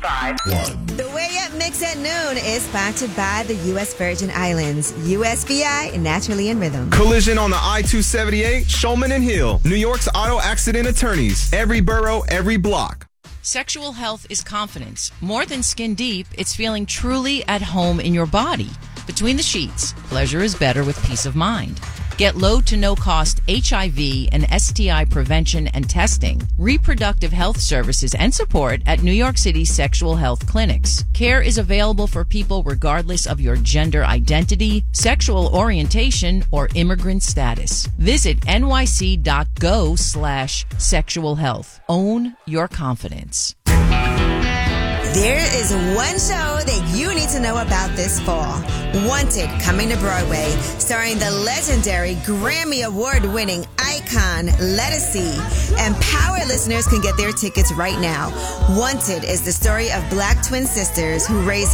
5. The Way Up Mix at Noon is sponsored by the U.S. Virgin Islands. USVI, naturally in rhythm. Collision on the I-278, Shulman and Hill. New York's auto accident attorneys. Every borough, every block. Sexual health is confidence. More than skin deep, it's feeling truly at home in your body. Between the sheets, pleasure is better with peace of mind. Get low to no cost HIV and STI prevention and testing, reproductive health services and support at New York City sexual health clinics. Care is available for people regardless of your gender identity, sexual orientation, or immigrant status. Visit nyc.go/sexual health. Own your confidence. There is one show that you need to know about this fall. Wanted, coming to Broadway, starring the legendary Grammy Award-winning icon Lettucey. And Power listeners can get their tickets right now. Wanted is the story of black twin sisters who raise